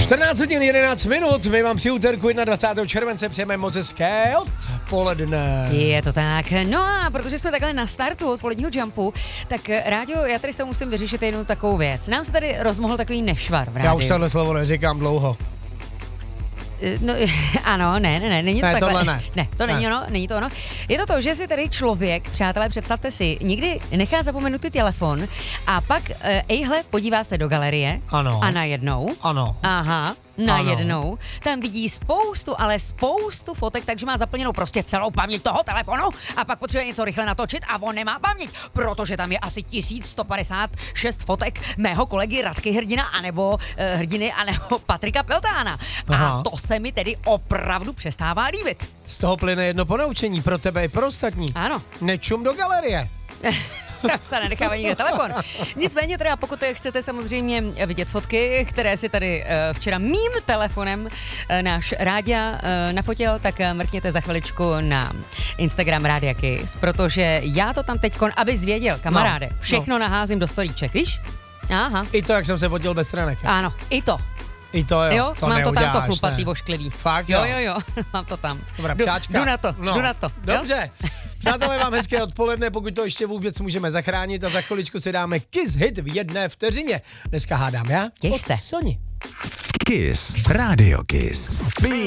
14 hodin 11 minut, my vám při úterku 21. července přejeme moc hezké odpoledne. Je to tak. No a protože jsme takhle na startu odpoledního jumpu, tak Ráďo, já tady se musím vyřešit jednu takovou věc. Nám se tady rozmohl takový nešvar v rádiu. Já už tohle slovo neříkám dlouho. No, ano, ne, není to ne, takhle. Ne, to není ono, není to ono. Je to to, že si tady člověk, přátelé, představte si, nikdy nechá zapomenutý telefon a pak, ejhle, podívá se do galerie. Ano. A najednou. Ano. Aha. Najednou tam vidí spoustu fotek, takže má zaplněnou prostě celou paměť toho telefonu a pak potřebuje něco rychle natočit a on nemá paměť, protože tam je asi 1156 fotek mého kolegy Radky Hrdina anebo Hrdiny anebo Patrika Peltána. Aha. A to se mi tedy opravdu přestává líbit. Z toho plyne jedno ponaučení pro tebe i pro ostatní. Ano. Nečum do galerie. Se nenechává nikde telefon. Nicméně teda, pokud chcete samozřejmě vidět fotky, které si tady včera mým telefonem náš Ráďa nafotil, tak mrkněte za chviličku na Instagram Rádia Kiss, protože já to tam teďkon, abys věděl, kamaráde, všechno naházím do storíček, víš? Aha. I to, jak jsem se fotil bez stranek. Ano, i to. I to jo, to mám neuděláš, to tam to chlupatý, vošklivý. Fakt jo? Jo, mám to tam. Dobrá, pčáčka. Jdu na to. Dobře. Přátelé, vám hezké odpoledne, pokud to ještě vůbec můžeme zachránit a za chviličku si dáme Kiss Hit v jedné vteřině. Dneska hádám já. Těš se. Soni. Kiss. Radio Kiss.